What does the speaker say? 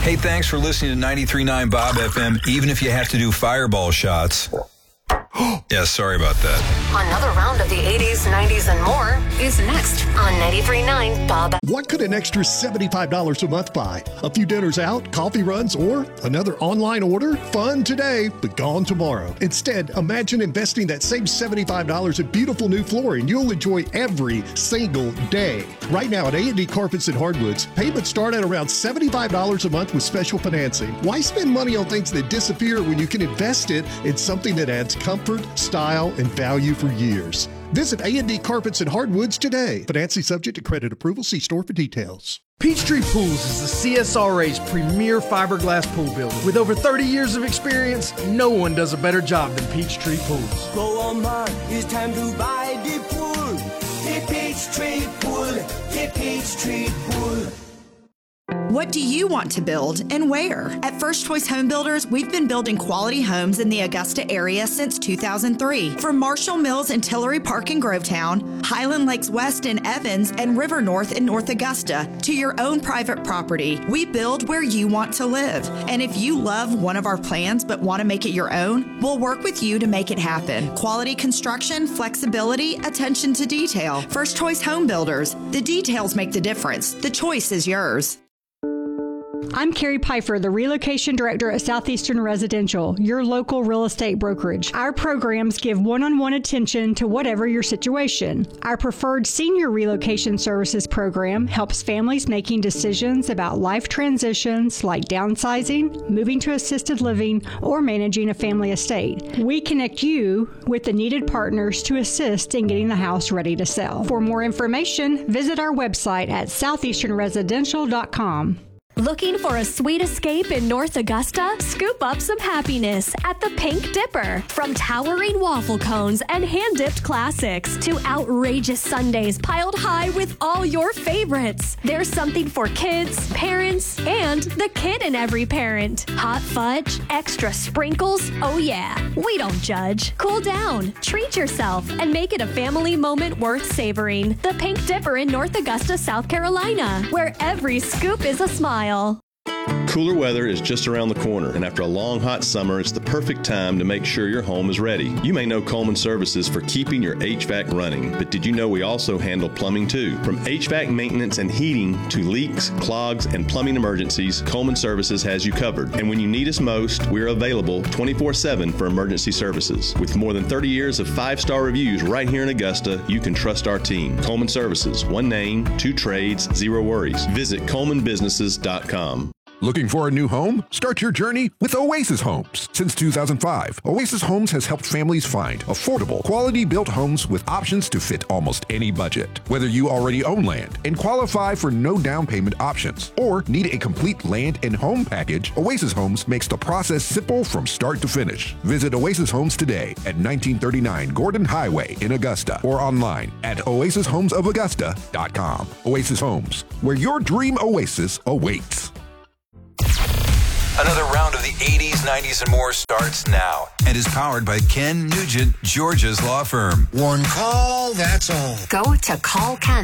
Hey, thanks for listening to 93.9 Bob FM, even if you have to do fireball shots. Yeah, sorry about that. Another round of the 80s, 90s, and more is next on 93.9 Bob. What could an extra $75 a month buy? A few dinners out, coffee runs, or another online order? Fun today, but gone tomorrow. Instead, imagine investing that same $75 in beautiful new flooring you'll enjoy every single day. Right now at A&D Carpets and Hardwoods, payments start at around $75 a month with special financing. Why spend money on things that disappear when you can invest it in something that adds comfort, style, and value for years? Visit A&D Carpets and Hardwoods today. Financing subject to credit approval. See store for details. Peachtree Pools is the CSRA's premier fiberglass pool builder. With over 30 years of experience, no one does a better job than Peachtree Pools. Go on, man, it's time to buy the pool. The Peachtree Pool, the Peachtree Pool. What do you want to build and where? At First Choice Home Builders, we've been building quality homes in the Augusta area since 2003. From Marshall Mills and Tillery Park in Grovetown, Highland Lakes West in Evans, and River North in North Augusta, to your own private property, we build where you want to live. And if you love one of our plans but want to make it your own, we'll work with you to make it happen. Quality construction, flexibility, attention to detail. First Choice Home Builders. The details make the difference. The choice is yours. I'm Carrie Pfeiffer, the Relocation Director at Southeastern Residential, your local real estate brokerage. Our programs give one-on-one attention to whatever your situation. Our preferred Senior Relocation Services program helps families making decisions about life transitions like downsizing, moving to assisted living, or managing a family estate. We connect you with the needed partners to assist in getting the house ready to sell. For more information, visit our website at southeasternresidential.com. Looking for a sweet escape in North Augusta? Scoop up some happiness at the Pink Dipper. From towering waffle cones and hand-dipped classics to outrageous sundaes piled high with all your favorites, there's something for kids, parents, and the kid in every parent. Hot fudge, extra sprinkles, oh yeah, we don't judge. Cool down, treat yourself, and make it a family moment worth savoring. The Pink Dipper in North Augusta, South Carolina, where every scoop is a smile. Cooler weather is just around the corner, and after a long hot summer, it's the perfect time to make sure your home is ready. You may know Coleman Services for keeping your HVAC running, but did you know we also handle plumbing too? From HVAC maintenance and heating to leaks, clogs, and plumbing emergencies, Coleman Services has you covered. And when you need us most, we're available 24/7 for emergency services. With more than 30 years of 5-star reviews right here in Augusta, you can trust our team. Coleman Services, one name, 2 trades, 0 worries. Visit ColemanBusinesses.com. Looking for a new home? Start your journey with Oasis Homes. Since 2005, Oasis Homes has helped families find affordable, quality-built homes with options to fit almost any budget. Whether you already own land and qualify for no down payment options or need a complete land and home package, Oasis Homes makes the process simple from start to finish. Visit Oasis Homes today at 1939 Gordon Highway in Augusta or online at oasishomesofaugusta.com. Oasis Homes, where your dream oasis awaits. Another round of the 80s, 90s, and more starts now and is powered by Ken Nugent, Georgia's law firm. One call, that's all. Go to callken